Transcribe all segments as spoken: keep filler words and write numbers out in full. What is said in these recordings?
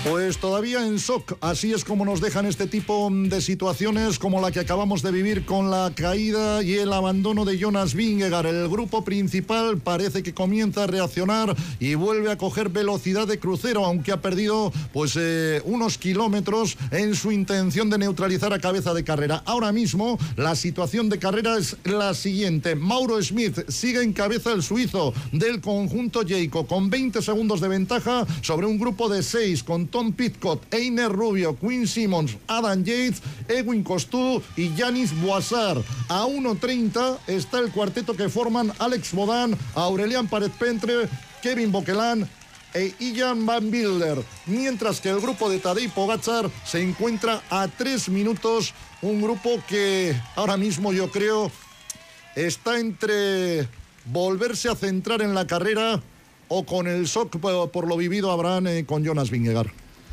Pues todavía en shock, así es como nos dejan este tipo de situaciones como la que acabamos de vivir con la caída y el abandono de Jonas Vingegaard. El grupo principal parece que comienza a reaccionar y vuelve a coger velocidad de crucero, aunque ha perdido pues eh, unos kilómetros en su intención de neutralizar a cabeza de carrera. Ahora mismo la situación de carrera es la siguiente: Mauro Smith sigue en cabeza, el suizo del conjunto Jayco, con veinte segundos de ventaja sobre un grupo de seis, con Tom Pidcock, Einer Rubio, Quinn Simmons, Adam Yates, Edwin Costou y Yanis Boissard. A uno treinta está el cuarteto que forman Alex Bodán, Aurelian Paret-Pentre, Kevin Boquelin e Ian Van Wilder, mientras que el grupo de Tadej Pogačar se encuentra a tres minutos, un grupo que ahora mismo yo creo está entre volverse a centrar en la carrera o con el shock por, por lo vivido Abraham eh, con Jonas Vingegaard.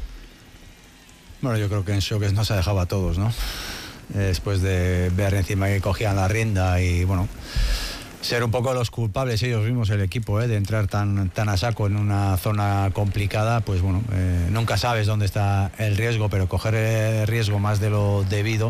Bueno, yo creo que en shock nos ha dejado a todos, ¿no? Después de ver encima que cogían la rienda y, bueno, ser un poco los culpables ellos mismos, el equipo, ¿eh? De entrar tan, tan a saco en una zona complicada, pues bueno, eh, nunca sabes dónde está el riesgo, pero coger el riesgo más de lo debido.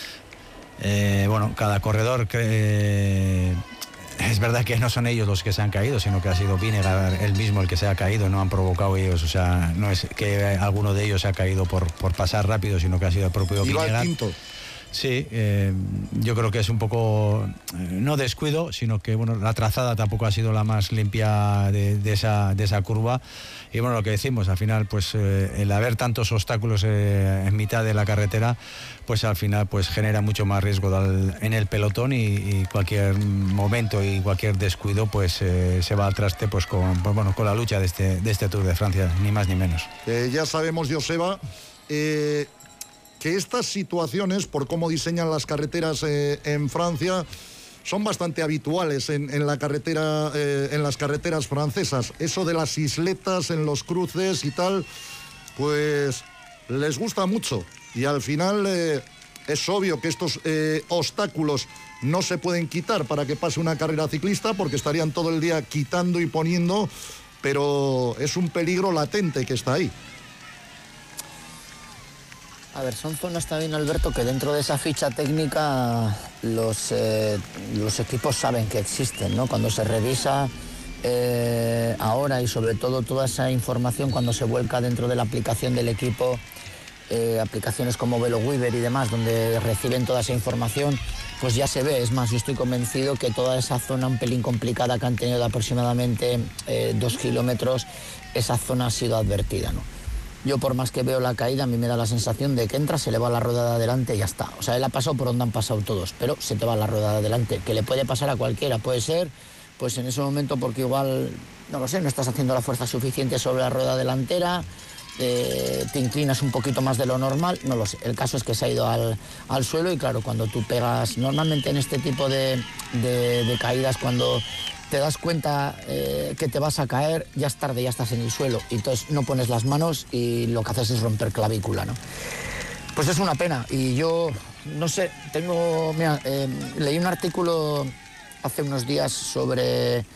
Eh, bueno, cada corredor cree... Es verdad que no son ellos los que se han caído, sino que ha sido Vingegaard él mismo el que se ha caído, no han provocado ellos, o sea, no es que alguno de ellos se ha caído por, por pasar rápido, sino que ha sido el propio Vingegaard. Sí, eh, yo creo que es un poco, eh, no descuido, sino que bueno, la trazada tampoco ha sido la más limpia de, de, esa, de esa curva. Y bueno, lo que decimos, al final, pues eh, el haber tantos obstáculos eh, en mitad de la carretera, pues al final pues genera mucho más riesgo del, en el pelotón y, y cualquier momento y cualquier descuido pues eh, se va al traste pues con, pues, bueno, con la lucha de este, de este Tour de Francia, ni más ni menos. Eh, ya sabemos, Joseba, eh... que estas situaciones, por cómo diseñan las carreteras eh, en Francia, son bastante habituales en, en la carretera, eh, en las carreteras francesas. Eso de las isletas en los cruces y tal, pues les gusta mucho. Y al final eh, es obvio que estos eh, obstáculos no se pueden quitar para que pase una carrera ciclista, porque estarían todo el día quitando y poniendo, pero es un peligro latente que está ahí. A ver, son zonas también, Alberto, que dentro de esa ficha técnica los, eh, los equipos saben que existen, ¿no? Cuando se revisa eh, ahora y sobre todo toda esa información cuando se vuelca dentro de la aplicación del equipo, eh, aplicaciones como VeloWeaver y demás, donde reciben toda esa información, pues ya se ve. Es más, yo estoy convencido que toda esa zona un pelín complicada que han tenido de aproximadamente eh, dos kilómetros, esa zona ha sido advertida, ¿no? Yo, por más que veo la caída, a mí me da la sensación de que entra, se le va la rueda de adelante y ya está. O sea, él ha pasado por donde han pasado todos, pero se te va la rueda de adelante. Que le puede pasar a cualquiera, puede ser, pues en ese momento, porque igual, no lo sé, no estás haciendo la fuerza suficiente sobre la rueda delantera, eh, te inclinas un poquito más de lo normal, no lo sé. El caso es que se ha ido al, al suelo y claro, cuando tú pegas, normalmente en este tipo de, de, de caídas, cuando te das cuenta eh, que te vas a caer, ya es tarde, ya estás en el suelo, y entonces no pones las manos y lo que haces es romper clavícula, ¿no? Pues es una pena, y yo, no sé, tengo, mira, eh, leí un artículo hace unos días sobre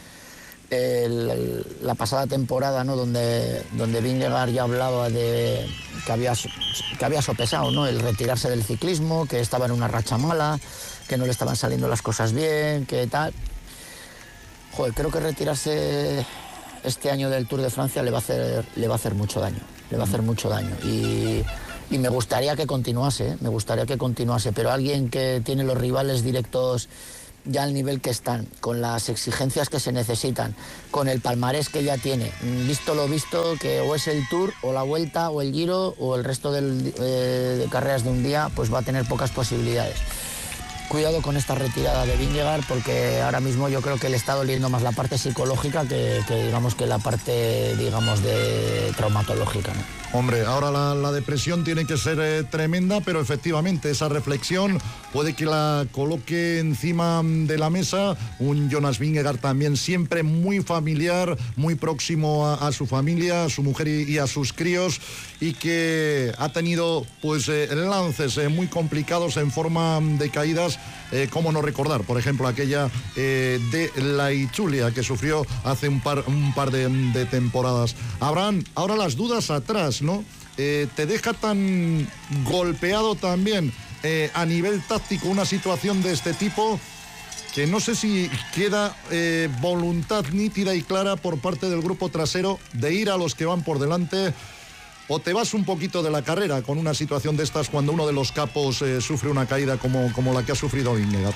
el, la pasada temporada, ¿no? Donde, donde Vingegaard ya hablaba de que había, que había sopesado, ¿no? El retirarse del ciclismo, que estaba en una racha mala, que no le estaban saliendo las cosas bien, que tal. Joder, creo que retirarse este año del Tour de Francia le va a hacer, le va a hacer mucho daño, le va a hacer mucho daño. Y, y me gustaría que continuase, ¿eh? me gustaría que continuase, pero alguien que tiene los rivales directos ya al nivel que están, con las exigencias que se necesitan, con el palmarés que ya tiene, visto lo visto, que o es el Tour, o la Vuelta, o el Giro, o el resto del, eh, de carreras de un día, pues va a tener pocas posibilidades. Cuidado con esta retirada de Vingegaard, porque ahora mismo yo creo que le está doliendo más la parte psicológica que, que digamos que la parte, digamos, de traumatológica, ¿no? Hombre, ahora la, la depresión tiene que ser eh, tremenda, pero efectivamente esa reflexión puede que la coloque encima de la mesa un Jonas Vingegaard también siempre muy familiar, muy próximo a, a su familia, a su mujer y, y a sus críos, y que ha tenido pues eh, lances eh, muy complicados en forma de caídas, eh, cómo no recordar, por ejemplo, aquella eh, de la Itzulia que sufrió hace un par, un par de, de temporadas. Abraham, ahora las dudas atrás, ¿no? eh, te deja tan golpeado también eh, a nivel táctico una situación de este tipo, que no sé si queda eh, voluntad nítida y clara por parte del grupo trasero de ir a los que van por delante, o te vas un poquito de la carrera con una situación de estas cuando uno de los capos eh, sufre una caída como, como la que ha sufrido Vingegaard.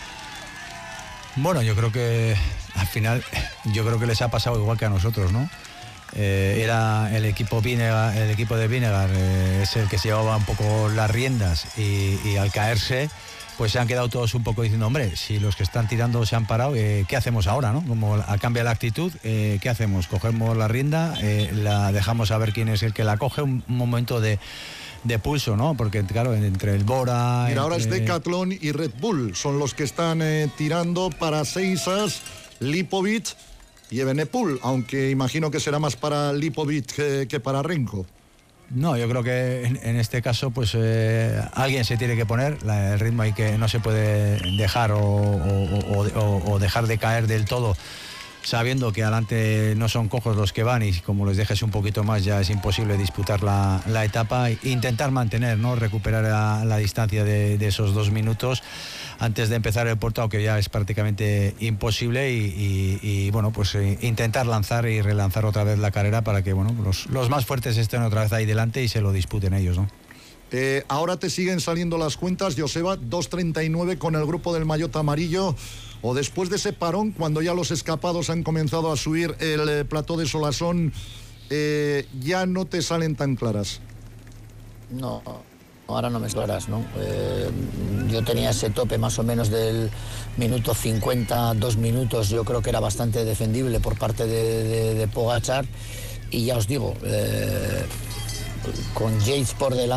Bueno, yo creo que al final, yo creo que les ha pasado igual que a nosotros, ¿no? Eh, era el equipo Vingegaard, el equipo de Vingegaard eh, es el que se llevaba un poco las riendas y, y al caerse pues se han quedado todos un poco diciendo, hombre, si los que están tirando se han parado, eh, ¿qué hacemos ahora, no? Como cambia la actitud, eh, ¿qué hacemos? Cogemos la rienda, eh, la dejamos a ver quién es el que la coge, un, un momento de, de pulso, ¿no? Porque claro, entre el Bora... Mira, entre... ahora es Decathlon y Red Bull, son los que están eh, tirando para Seisas, Lipovic y Evenepoel, aunque imagino que será más para Lipovic que, que para Renko. No, yo creo que en, en este caso pues eh, alguien se tiene que poner la, el ritmo ahí, que no se puede dejar o, o, o, o, o dejar de caer del todo, sabiendo que adelante no son cojos los que van y como les dejes un poquito más ya es imposible disputar la, la etapa e intentar mantener, ¿no? Recuperar la, la distancia de, de esos dos minutos antes de empezar el Porto, aunque ya es prácticamente imposible y, y, y bueno, pues eh, intentar lanzar y relanzar otra vez la carrera para que bueno, los, los más fuertes estén otra vez ahí delante y se lo disputen ellos, ¿no? Eh, ahora te siguen saliendo las cuentas, Joseba, dos treinta y nueve con el grupo del maillot amarillo, o después de ese parón, cuando ya los escapados han comenzado a subir el eh, plató de Solasón, eh, ya no te salen tan claras. No, ahora no me claras, ¿no? Eh, yo tenía ese tope más o menos del minuto cincuenta, dos minutos, yo creo que era bastante defendible por parte de, de, de Pogačar, y ya os digo, eh, con Yates por delante,